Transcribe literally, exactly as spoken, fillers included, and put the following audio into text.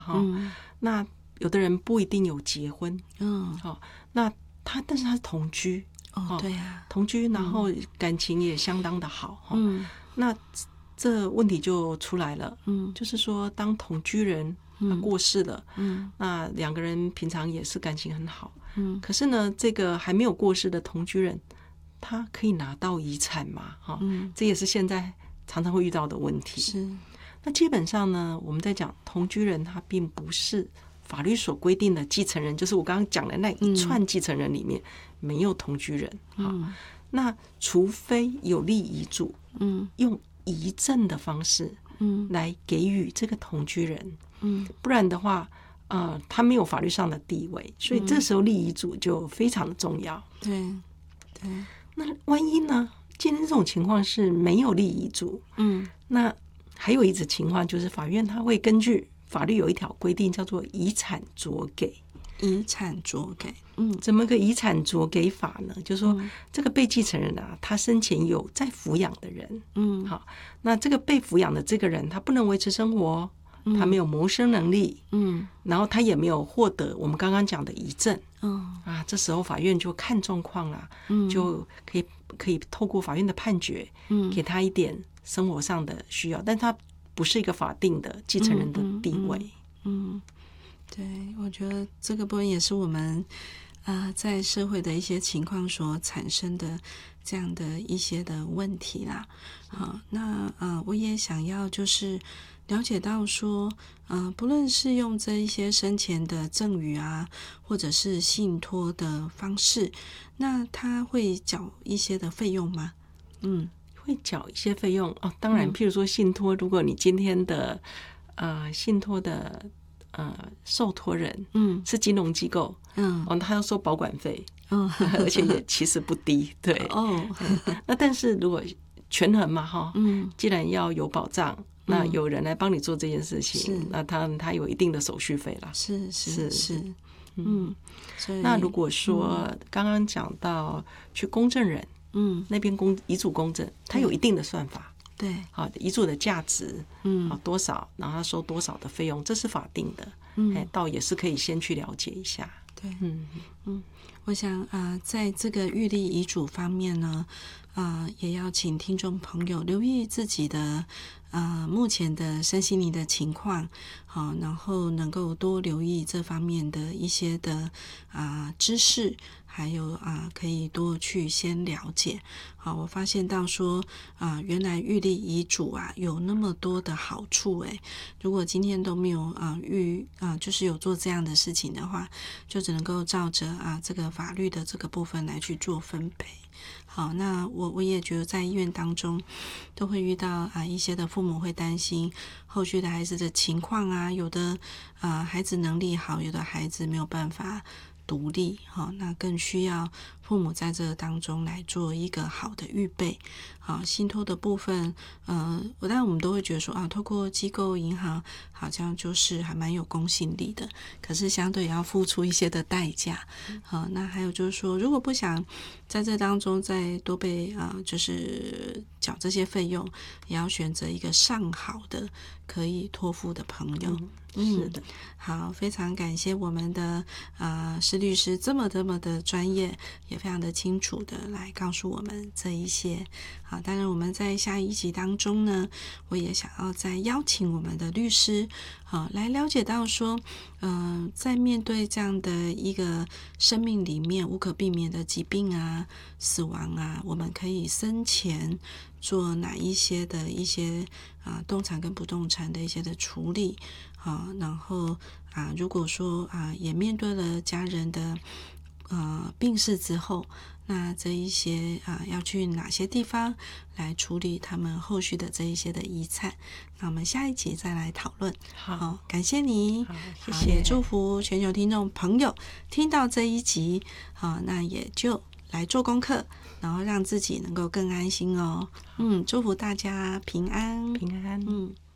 哈、嗯，那有的人不一定有结婚， 嗯， 好、那他但是他是同居， 哦，对啊， 同居，然后感情也相当的好， 嗯， 那这问题就出来了， 嗯， 就是说当同居人他过世了， 嗯， 那两个人平常也是感情很好， 嗯， 可是呢，这个还没有过世的同居人，他可以拿到遗产嘛？哈、嗯，这也是现在常常会遇到的问题。 是， 那基本上呢，我们在讲同居人，他并不是法律所规定的继承人，就是我刚刚讲的那一串继承人里面、嗯、没有同居人。嗯，那除非有立遗嘱，嗯，用遗赠的方式，嗯，来给予这个同居人，嗯，不然的话，呃，他没有法律上的地位，所以这时候立遗嘱就非常的重要。 对，对。 那万一呢？今天这种情况是没有立遗嘱，嗯，那还有一种情况就是法院他会根据法律有一条规定叫做遗产酌给。 遗产酌给， 嗯，怎么个遗产酌给法呢？就是说、嗯、这个被继承人啊，他生前有在抚养的人，嗯，好，那这个被抚养的这个人，他不能维持生活，他没有谋生能力，嗯，然后他也没有获得我们刚刚讲的遗赠，嗯啊，这时候法院就看状况啦，嗯，就可以可以透过法院的判决，嗯，给他一点生活上的需要，但他不是一个法定的继承人的地位， 嗯。嗯嗯对，我觉得这个部分也是我们啊、呃、在社会的一些情况所产生的这样的一些的问题啦。好，那呃我也想要就是了解到说，呃不论是用这一些生前的赠与啊，或者是信托的方式，那他会缴一些的费用吗？ 嗯，会缴一些费用哦。当然，譬如说信托，如果你今天的呃信托的呃，受托人，嗯，是金融机构，嗯，哦，他要收保管费，嗯，而且也其实不低，对， 哦， 那但是如果权衡嘛，哈，嗯，既然要有保障，那有人来帮你做这件事情，嗯、那他他有一定的手续费啦， 是是是，嗯，所以那如果说刚刚讲到去公证人，嗯，那边公遗嘱公证，它有一定的算法。 对， 好，遗嘱的价值，嗯，好多少，然后他收多少的费用，这是法定的，嗯，哎，倒也是可以先去了解一下。 对，嗯嗯，我想啊、呃，在这个预立遗嘱方面呢，啊、呃，也要请听众朋友留意自己的呃目前的身心灵的情况，好，然后能够多留意这方面的一些的啊、呃、知识。还有啊，可以多去先了解。好，我发现到说啊，原来预立遗嘱啊有那么多的好处诶。如果今天都没有啊预啊，就是有做这样的事情的话，就只能够照着啊这个法律的这个部分来去做分配。好，那我我也觉得在医院当中都会遇到啊一些的父母会担心后续的孩子的情况啊，有的啊孩子能力好，有的孩子没有办法独立，好，那更需要父母在这个当中来做一个好的预备。好，信托的部分，呃，当然我们都会觉得说啊，透过机构银行好像就是还蛮有公信力的，可是相对也要付出一些的代价。好，那还有就是说，如果不想在这当中再多被啊、呃，就是缴这些费用，也要选择一个上好的可以托付的朋友。 嗯，是的， 好，非常感谢我们的呃施律师这么这么的专业，也非常的清楚的来告诉我们这一些。好，当然我们在下一集当中呢，我也想要再邀请我们的律师，好来了解到说，嗯、呃，在面对这样的一个生命里面无可避免的疾病啊、死亡啊，我们可以生前做哪一些的一些啊、呃、动产跟不动产的一些的处理。好，然后啊，如果说啊，也面对了家人的呃病逝之后，那这一些啊要去哪些地方来处理他们后续的这一些的遗产？那我们下一集再来讨论。 好， 好，感谢你， 好，谢谢，也祝福全球听众朋友听到这一集，好，那也就来做功课，然后让自己能够更安心哦。嗯，祝福大家平安， 平安， 嗯。